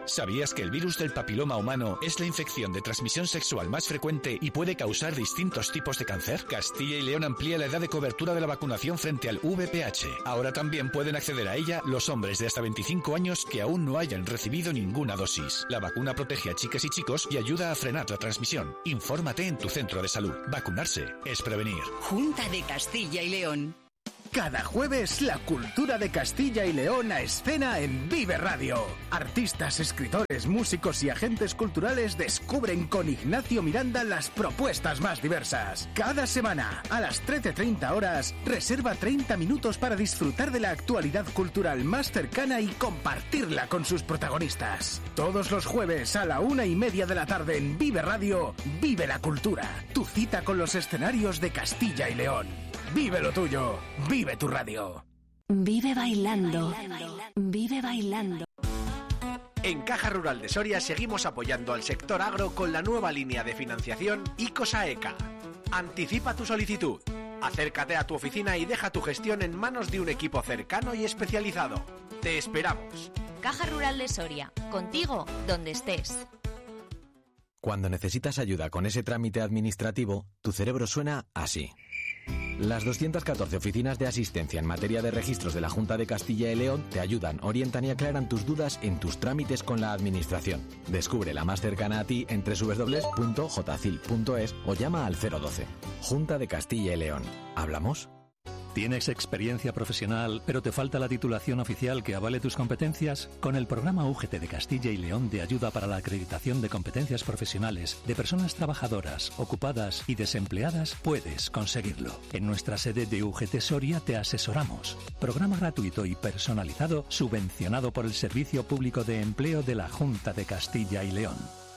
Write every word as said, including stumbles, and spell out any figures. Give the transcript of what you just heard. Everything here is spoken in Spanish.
¿Sabías que el virus del papiloma humano es la infección de transmisión sexual más frecuente y puede causar distintos tipos de cáncer? Castilla y León amplía la edad de cobertura de la vacunación frente al V P H. Ahora también pueden acceder a ella los hombres de hasta veinticinco años que aún no hayan recibido ninguna dosis. La vacuna protege a chicas y chicos y ayuda a frenar la transmisión. Infórmate en tu centro de salud. Vacunarse es prevenir. Junta de Castilla y León. Cada jueves, la cultura de Castilla y León a escena en Vive Radio. Artistas, escritores, músicos y agentes culturales descubren con Ignacio Miranda las propuestas más diversas. Cada semana, a las trece treinta horas, reserva treinta minutos para disfrutar de la actualidad cultural más cercana y compartirla con sus protagonistas. Todos los jueves a la una y media de la tarde en Vive Radio, Vive la Cultura. Tu cita con los escenarios de Castilla y León. Vive lo tuyo, vive tu radio. Vive bailando, vive bailando. En Caja Rural de Soria seguimos apoyando al sector agro con la nueva línea de financiación ICOSAECA. Anticipa tu solicitud. Acércate a tu oficina y deja tu gestión en manos de un equipo cercano y especializado. Te esperamos. Caja Rural de Soria, contigo donde estés. Cuando necesitas ayuda con ese trámite administrativo, tu cerebro suena así. Las doscientas catorce oficinas de asistencia en materia de registros de la Junta de Castilla y León te ayudan, orientan y aclaran tus dudas en tus trámites con la administración. Descubre la más cercana a ti en doble u doble u doble u punto j c i l punto es o llama al cero doce. Junta de Castilla y León. ¿Hablamos? ¿Tienes experiencia profesional, pero te falta la titulación oficial que avale tus competencias? Con el programa U G T de Castilla y León de ayuda para la acreditación de competencias profesionales de personas trabajadoras, ocupadas y desempleadas, puedes conseguirlo. En nuestra sede de U G T Soria te asesoramos. Programa gratuito y personalizado subvencionado por el Servicio Público de Empleo de la Junta de Castilla y León.